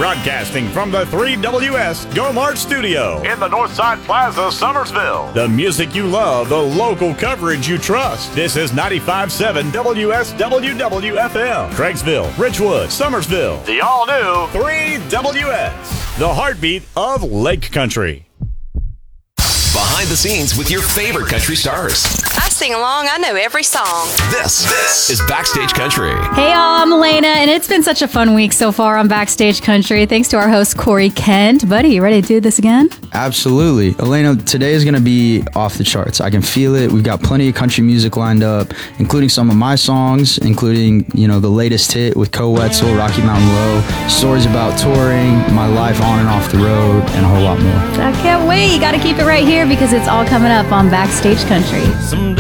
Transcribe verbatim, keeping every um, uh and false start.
Broadcasting from the three W S Go Mart Studio in the Northside Plaza, Summersville. The music you love, the local coverage you trust. This is ninety-five point seven W S W W F M. Craigsville, Richwood, Summersville. The all-new three W S. The heartbeat of Lake Country. Behind the scenes with your favorite country stars. I sing along. I know every song. This, this is Backstage Country. Hey, y'all. I'm Elena, and it's been such a fun week so far on Backstage Country. Thanks to our host, Corey Kent. Buddy, you ready to do this again? Absolutely. Elena, today is going to be off the charts. I can feel it. We've got plenty of country music lined up, including some of my songs, including, you know, the latest hit with Co Wetzel, Rocky Mountain Low, stories about touring, my life on and off the road, and a whole lot more. I can't wait. You got to keep it right here because it's all coming up on Backstage Country. Someday